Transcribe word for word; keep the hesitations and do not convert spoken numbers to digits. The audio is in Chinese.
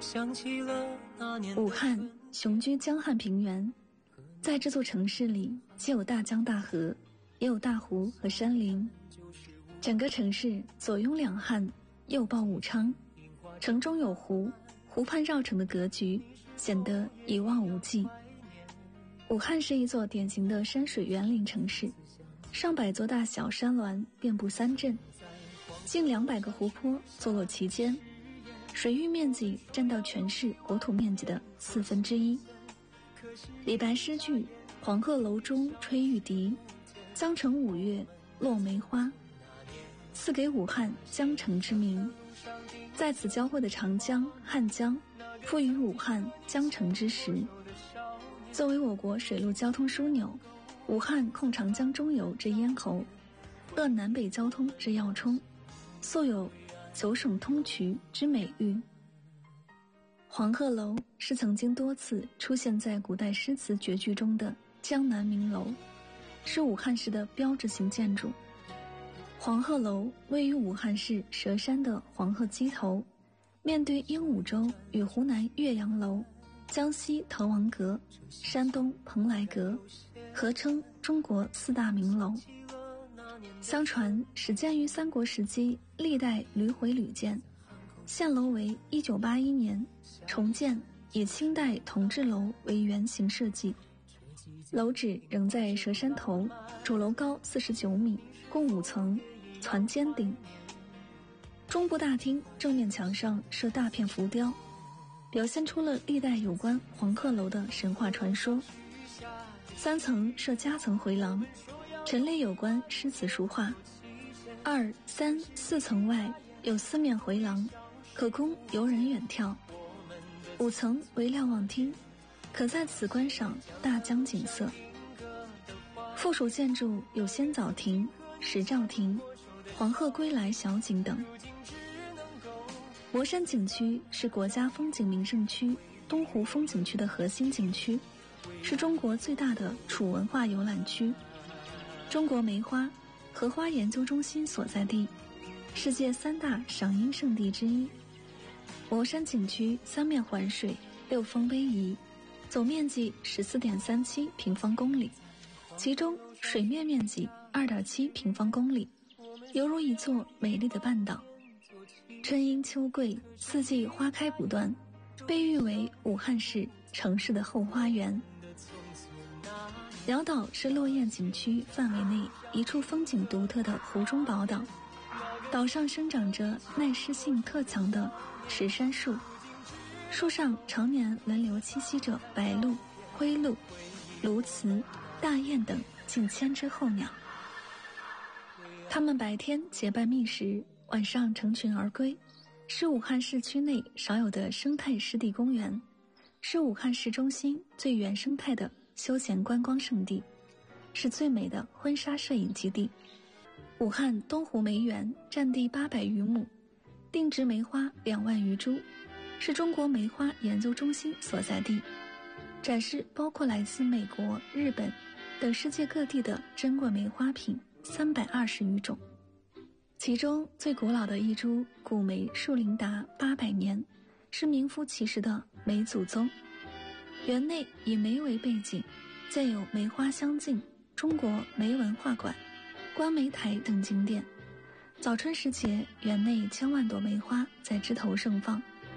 武汉雄居江汉平原，在这座城市里，既有大江大河，也有大湖和山林。整个城市左拥两汉，右抱武昌，城中有湖，湖畔绕城的格局显得一望无际。武汉是一座典型的山水园林城市，上百座大小山峦遍布三镇，近两百个湖泊坐落其间，水域面积占到全市国土面积的四分之一。李白诗句“黄鹤楼中吹玉笛，江城五月落梅花”，赐给武汉江城之名。在此交汇的长江、汉江，赋予武汉江城之实。作为我国水陆交通枢纽，武汉控长江中游之咽喉，扼南北交通之要冲，素有九省通衢之美誉。黄鹤楼是曾经多次出现在古代诗词绝句中的江南名楼，是武汉市的标志性建筑。黄鹤楼位于武汉市佘山的黄鹤矶头，面对鹦鹉洲与湖南岳阳楼、江西滕王阁、山东蓬莱阁，合称中国四大名楼。相传始建于三国时期，历代屡毁屡建，现楼为一九八一年重建，以清代同治楼为原型设计。楼址仍在佘山头，主楼高四十九米，共五层，攒尖顶。中部大厅正面墙上设大片浮雕，表现出了历代有关黄鹤楼的神话传说。三层设夹层回廊，陈列有关诗词书画。二、三、四层外有四面回廊，可供游人远眺。五层为瞭望厅，可在此观赏大江景色。附属建筑有仙藻亭、石兆亭、黄鹤归来小景等。博山景区是国家风景名胜区东湖风景区的核心景区，是中国最大的楚文化游览区，中国梅花荷花研究中心所在地，世界三大赏樱圣地之一。博山景区三面环水，六峰逶迤，总面积 十四点三七平方公里，其中水面面积 二点七平方公里，犹如一座美丽的半岛。春樱秋桂，四季花开不断，被誉为武汉市城市的后花园。瑶岛是落雁景区范围内一处风景独特的湖中宝岛，岛上生长着耐湿性特强的石杉树，树上常年轮流栖息着白鹭、灰鹭、鸬鹚、大雁等近千只候鸟。它们白天结伴觅食，晚上成群而归，是武汉市区内少有的生态湿地公园，是武汉市中心最原生态的休闲观光胜地，是最美的婚纱摄影基地。武汉东湖梅园占地八百余亩，定植梅花两万余株，是中国梅花研究中心所在地，展示包括来自美国、日本等世界各地的珍贵梅花品三百二十余种。其中最古老的一株古梅树龄达八百年，是名副其实的梅祖宗。园内以梅为背景，建有梅花香径、中国梅文化馆、观梅台等景点。早春时节，园内千万朵梅花在枝头盛放，